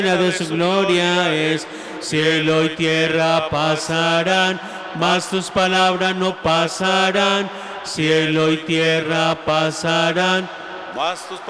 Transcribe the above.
de su gloria es. Cielo y tierra pasarán, mas tus palabras no pasarán. Cielo y tierra pasarán, mas tus